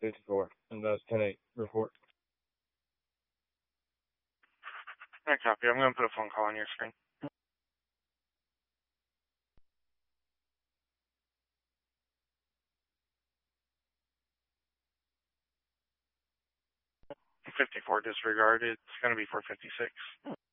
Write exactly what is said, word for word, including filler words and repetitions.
fifty-four, and that's ten eight. Report. I copy. I'm going to put a phone call on your screen. fifty-four disregarded. It's going to be for fifty-six.